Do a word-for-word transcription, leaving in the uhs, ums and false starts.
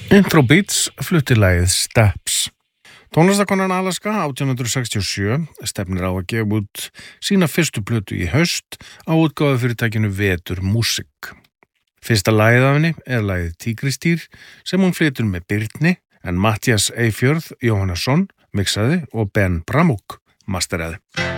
Intro Beats flutti lagið Steps. Tónlistakonan Alaska átján hundruð sextíu og sjö stefnir á að gefa út sína fyrstu plötu í haust á útgáfu fyrirtækinu Vetur Músík. Fyrsta lagið af henni er lagið Tígristýr sem hún flytur með Birni en Matthías Eyfjörð Jóhannesson mixaði og Ben Bramuk masteraði.